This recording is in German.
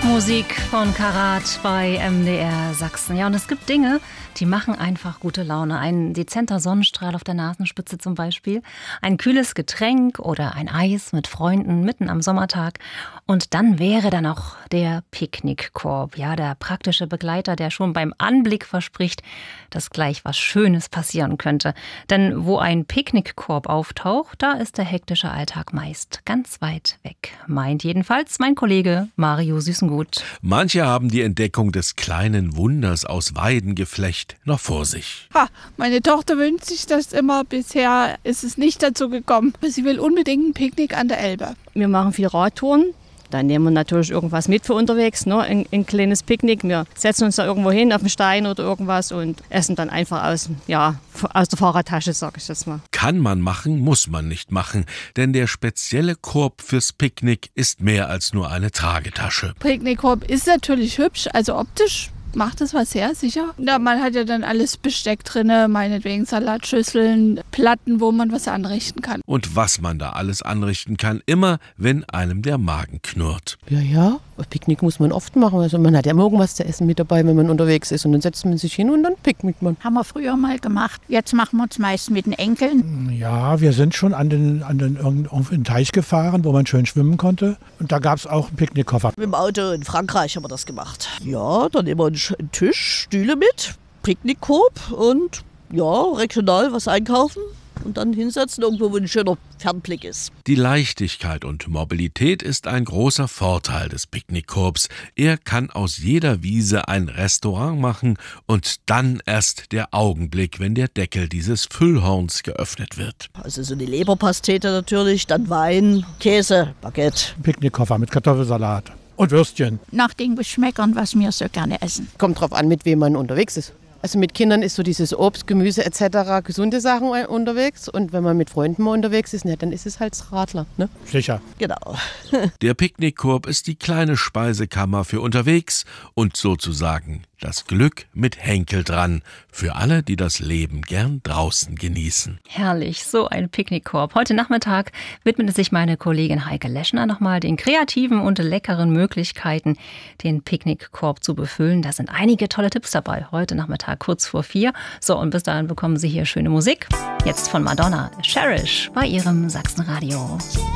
Musik von Karat bei MDR Sachsen. Ja, und es gibt Dinge, die machen einfach gute Laune. Ein dezenter Sonnenstrahl auf der Nasenspitze zum Beispiel, ein kühles Getränk oder ein Eis mit Freunden mitten am Sommertag. Und dann wäre da noch der Picknickkorb. Ja, der praktische Begleiter, der schon beim Anblick verspricht, dass gleich was Schönes passieren könnte. Denn wo ein Picknickkorb auftaucht, da ist der hektische Alltag meist ganz weit weg. Meint jedenfalls mein Kollege Mario Süßengut. Manche haben die Entdeckung des kleinen Wunders aus Weidengeflecht noch vor sich. Meine Tochter wünscht sich das immer. Bisher ist es nicht dazu gekommen. Sie will unbedingt ein Picknick an der Elbe. Wir machen viel Radtouren. Dann nehmen wir natürlich irgendwas mit für unterwegs, ne? Ein kleines Picknick. Wir setzen uns da irgendwo hin auf den Stein oder irgendwas und essen dann einfach aus der Fahrradtasche, sag ich jetzt mal. Kann man machen, muss man nicht machen, denn der spezielle Korb fürs Picknick ist mehr als nur eine Tragetasche. Picknickkorb ist natürlich hübsch, also optisch macht es was her, sicher. Ja, man hat ja dann alles Besteck drin, meinetwegen Salatschüsseln, Platten, wo man was anrichten kann. Und was man da alles anrichten kann, immer wenn einem der Magen knurrt. Ja, Picknick muss man oft machen. Also man hat ja immer irgendwas zu essen mit dabei, wenn man unterwegs ist. Und dann setzt man sich hin und dann picknickt man. Haben wir früher mal gemacht. Jetzt machen wir es meist mit den Enkeln. Ja, wir sind schon auf den Teich gefahren, wo man schön schwimmen konnte. Und da gab es auch einen Picknickkoffer. Mit dem Auto in Frankreich haben wir das gemacht. Ja, dann nehmen wir einen Tisch, Stühle mit, Picknickkorb und regional was einkaufen. Und dann hinsetzen, irgendwo, wo ein schöner Fernblick ist. Die Leichtigkeit und Mobilität ist ein großer Vorteil des Picknickkorbs. Er kann aus jeder Wiese ein Restaurant machen und dann erst der Augenblick, wenn der Deckel dieses Füllhorns geöffnet wird. Also so eine Leberpastete natürlich, dann Wein, Käse, Baguette. Picknickkoffer mit Kartoffelsalat und Würstchen. Nach den Geschmäckern, was wir so gerne essen. Kommt drauf an, mit wem man unterwegs ist. Also mit Kindern ist so dieses Obst, Gemüse etc. gesunde Sachen unterwegs. Und wenn man mit Freunden mal unterwegs ist, dann ist es halt das Radler. Ne? Sicher. Genau. Der Picknickkorb ist die kleine Speisekammer für unterwegs und sozusagen das Glück mit Henkel dran. Für alle, die das Leben gern draußen genießen. Herrlich, so ein Picknickkorb. Heute Nachmittag widmet sich meine Kollegin Heike Leschner nochmal den kreativen und leckeren Möglichkeiten, den Picknickkorb zu befüllen. Da sind einige tolle Tipps dabei. Heute Nachmittag kurz vor 4. So, und bis dahin bekommen Sie hier schöne Musik. Jetzt von Madonna, Cherish bei Ihrem Sachsenradio.